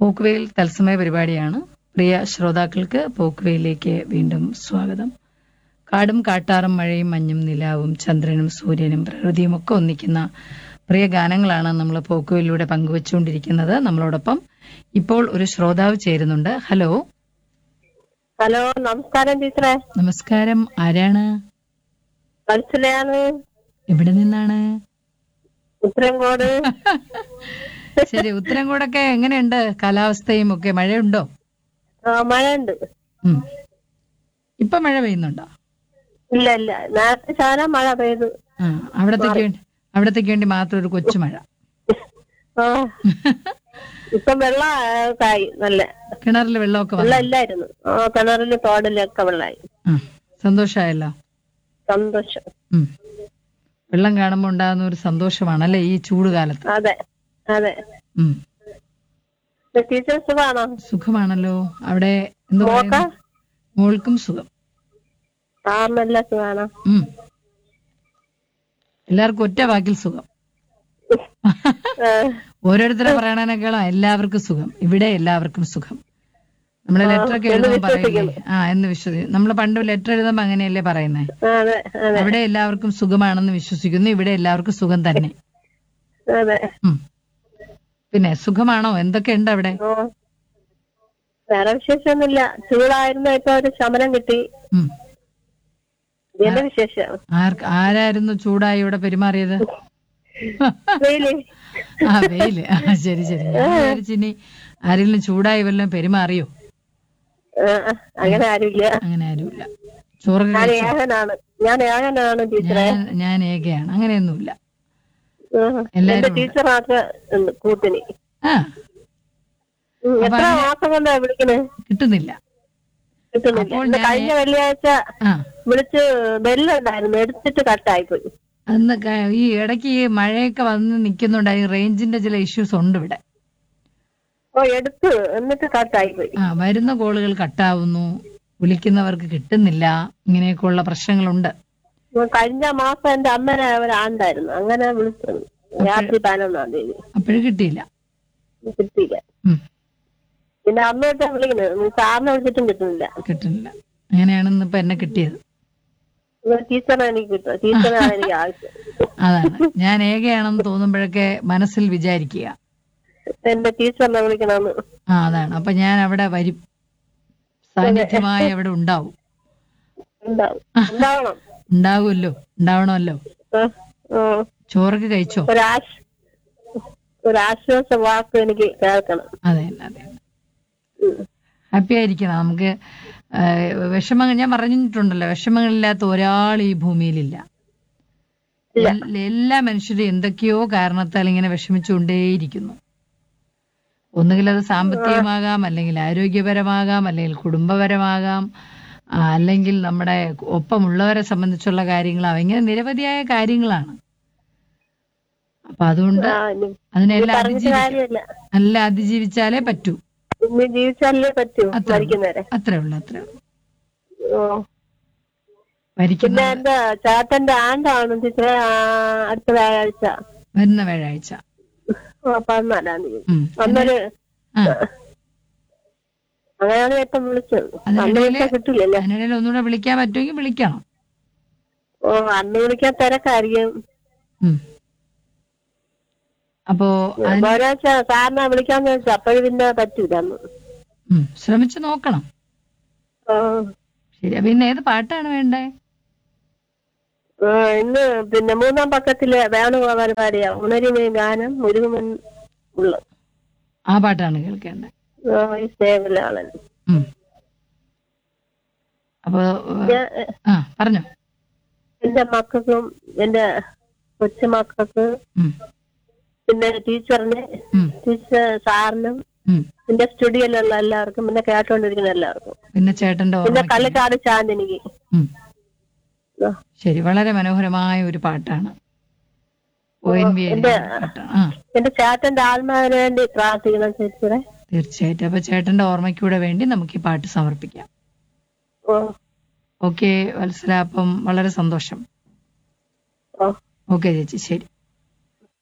പോക്കുവെയിൽ തത്സമയ പരിപാടിയാണ്. പ്രിയ ശ്രോതാക്കൾക്ക് പോക്കുവെയിലേക്ക് വീണ്ടും സ്വാഗതം. കാടും കാട്ടാറും മഴയും മഞ്ഞും നിലാവും ചന്ദ്രനും സൂര്യനും പ്രകൃതിയും ഒക്കെ ഒന്നിക്കുന്ന പ്രിയ ഗാനങ്ങളാണ് നമ്മൾ പോക്കുവെയിലൂടെ പങ്കുവച്ചുകൊണ്ടിരിക്കുന്നത്. നമ്മളോടൊപ്പം ഇപ്പോൾ ഒരു ശ്രോതാവ് ചേരുന്നുണ്ട്. ഹലോ. ഹലോ, നമസ്കാരം ടീച്ചറെ. നമസ്കാരം. ആരാണ്? മനസ്സിലാണ്. എവിടെ നിന്നാണ്? ഉത്തരങ്കോട്. ശരി, ഉത്തരങ്കോടൊക്കെ എങ്ങനെയുണ്ട് കാലാവസ്ഥയും ഒക്കെ? മഴയുണ്ടോ? മഴയുണ്ട്. ഇപ്പൊ മഴ പെയ്യുന്നുണ്ടോ? ഇല്ല ഇല്ല, നേരത്തെ ശകലം മഴ പെയ്തു. അവിടത്തേക്ക് വേണ്ടി മാത്രം ഒരു കൊച്ചു മഴ. ഇപ്പൊ വെള്ളം ആയി. നല്ല കിണറിൽ വെള്ളമൊക്കെ വെള്ളം ഇല്ലായിരുന്നു. കിണറില് തോടിലൊക്കെ വെള്ളമായി. സന്തോഷമായല്ലോ. സന്തോഷം. വെള്ളം കാണുമ്പോ ഉണ്ടാകുന്ന ഒരു സന്തോഷമാണല്ലേ ഈ ചൂട് കാലത്ത്. അതെ അതെ. ടീച്ചർ സുഖമാണോ? സുഖമാണല്ലോ. അവിടെ എന്താ പറയുക? മോൾക്കും സുഖം. നല്ല സുഖമാണോ? എല്ലാവർക്കും ഒറ്റ വാക്കിൽ സുഖം. ഓരോരുത്തരെ പറയണേക്കാളും എല്ലാവർക്കും സുഖം. ഇവിടെ എല്ലാവർക്കും സുഖം. നമ്മള് ലെറ്റർ ഒക്കെ എഴുതുമ്പോൾ പറയില്ലേ, എന്ന് വിശ്വസിക്കും. നമ്മള് പണ്ട് ലെറ്റർ എഴുതുമ്പോ അങ്ങനെയല്ലേ പറയുന്നേ? അവിടെ എല്ലാവർക്കും സുഖമാണെന്ന് വിശ്വസിക്കുന്നു. ഇവിടെ എല്ലാവർക്കും സുഖം തന്നെ. പിന്നെ സുഖമാണോ? എന്തൊക്കെയുണ്ട് അവിടെ? വേറെ വിശേഷമൊന്നുമില്ല. ചൂടായിരുന്നു, ഇപ്പൊ ഒരു ശമനം കിട്ടി. വിശേഷം. ആരായിരുന്നു ചൂടായി ഇവിടെ പെരുമാറിയത്? വെയില്. ശരി ശരി. ഞാൻ വിചാരിച്ചിനി ആരെങ്കിലും ചൂടായി വല്ലതും പെരുമാറിയോ? അങ്ങനെ ആരുമില്ല. ചോറൊക്കെ ഞാൻ ഏകയാണ്. അങ്ങനെയൊന്നുമില്ല. ടീച്ചർ കൂട്ടിന് കിട്ടുന്നില്ല. കഴിഞ്ഞ വെള്ളിയാഴ്ച വിളിച്ച് ബെല്ലുണ്ടായിരുന്നു, എടുത്തിട്ട് കട്ടായി പോയി. അന്ന് ഈ ഇടയ്ക്ക് ഈ മഴയൊക്കെ വന്ന് നിൽക്കുന്നുണ്ടായി. റേഞ്ചിന്റെ ചില ഇഷ്യൂസ് ഉണ്ട് ഇവിടെ. എടുത്ത് എന്നിട്ട് കട്ടായി പോയി. വരുന്ന കോളുകൾ കട്ടാവുന്നു, വിളിക്കുന്നവർക്ക് കിട്ടുന്നില്ല. ഇങ്ങനെയൊക്കെയുള്ള പ്രശ്നങ്ങളുണ്ട്. കഴിഞ്ഞ മാസം എന്റെ അമ്മനെ ഒരാണ്ടായിരുന്നു, അങ്ങനെ വിളിച്ചത്. രാത്രി 11-ാം തീയതി. അപ്പോഴും കിട്ടിയില്ല. പിന്നെ അമ്മയോട്ട് വിളിക്കുന്നത്, സാറിനെ വിളിച്ചിട്ടും കിട്ടുന്നില്ല. അങ്ങനെയാണെന്ന് ഇപ്പൊ എന്നെ കിട്ടിയത്. ടീച്ചറാണ് എനിക്ക് കിട്ടുക. ടീച്ചറാണ് എനിക്ക് ആവശ്യം. അതാണ്, ഞാൻ ഏകയാണെന്ന് തോന്നുമ്പോഴൊക്കെ മനസ്സിൽ വിചാരിക്കുക എന്റെ ടീച്ചറിനെ വിളിക്കണമെന്ന്. അതാണ്. അപ്പൊ ഞാൻ അവിടെ വരും, സാന്നിധ്യമായി അവിടെ ഉണ്ടാവും. ഉണ്ടാവുമല്ലോ, ഉണ്ടാവണമല്ലോ. ചോറൊക്കെ കഴിച്ചോ? ഒരാശ്വാസ വാക്ക് എനിക്ക് കേൾക്കണം. അതെ അതെ. ഹാപ്പി ആയിരിക്കണം. നമുക്ക് വിഷമങ്ങൾ, ഞാൻ പറഞ്ഞിട്ടുണ്ടല്ലോ, വിഷമങ്ങളില്ലാത്ത ഒരാൾ ഈ ഭൂമിയിലില്ല. എല്ലാ മനുഷ്യരും എന്തൊക്കെയോ കാരണത്താൽ ഇങ്ങനെ വിഷമിച്ചുകൊണ്ടേയിരിക്കുന്നു. ഒന്നുകിൽ അത് സാമ്പത്തികമാകാം, അല്ലെങ്കിൽ ആരോഗ്യപരമാകാം, അല്ലെങ്കിൽ കുടുംബപരമാകാം, അല്ലെങ്കിൽ നമ്മുടെ ഒപ്പമുള്ളവരെ സംബന്ധിച്ചുള്ള കാര്യങ്ങളാവും. ഇങ്ങനെ നിരവധിയായ കാര്യങ്ങളാണ്. അപ്പൊ അതുകൊണ്ട് അതിനെല്ലാം അതിജീവിച്ചാലേ പറ്റൂ. അത്രേ ഉള്ളൂ. പിന്നെ എന്റെ ചേട്ടന്റെ ആണ്ടാണ് അടുത്ത വ്യാഴാഴ്ച, വരുന്ന വ്യാഴാഴ്ച 14-ാം തീയതി. അന്നൊരു അങ്ങനെയാണ് ഇപ്പം വിളിച്ചത്. കിട്ടില്ലല്ലോ. അതിനിടയിൽ ഒന്നുകൂടെ വിളിക്കാൻ പറ്റുമെങ്കിൽ വിളിക്കണം. അന്ന് വിളിക്കാൻ തിരക്കായിരിക്കും. അപ്പോ ഒരാഴ്ച സാറിനെ വിളിക്കാന്ന് വെച്ചാൽ അപ്പോഴും പിന്നെ പറ്റൂല. ശ്രമിച്ചു നോക്കണം. ശരി. പിന്നെ ഏത് പാട്ടാണ് വേണ്ടേ? ഇന്ന് പിന്നെ 3-ാം പക്കത്തില് വേണുഗോപാൽ പാടിയ ഉണരുമേ ഗാനം മുരുകുമൻ ഉള്ള ആ പാട്ടാണ് കേൾക്കേണ്ടത്. അപ്പൊ പറഞ്ഞോ. എന്റെ മക്കൾക്കും എന്റെ കൊച്ചുമക്കൾക്ക്, പിന്നെ ടീച്ചറിന്, ടീച്ചർ സാറിനും, പിന്നെ സ്റ്റുഡിയോയിലുള്ള എല്ലാവർക്കും, പിന്നെ കേട്ടോണ്ടിരിക്കുന്ന എല്ലാവർക്കും, പിന്നെ ചേട്ടന്റെ, പിന്നെ കള്ളിക്കാട് ചാന്ദിനിക്ക്. ശരി. വളരെ മനോഹരമായ ഒരു പാട്ടാണ്. എന്റെ ചേട്ടന്റെ ആത്മാവിന് വേണ്ടി പ്രാർത്ഥിക്കണം ചേച്ചിയുടെ. തീർച്ചയായിട്ടും. അപ്പൊ ചേട്ടന്റെ ഓർമ്മയ്ക്കൂടെ വേണ്ടി നമുക്ക് ഈ പാട്ട് സമർപ്പിക്കാം. ഓക്കെ വത്സല, അപ്പം വളരെ സന്തോഷം. ഓക്കെ ചേച്ചി, ശരി.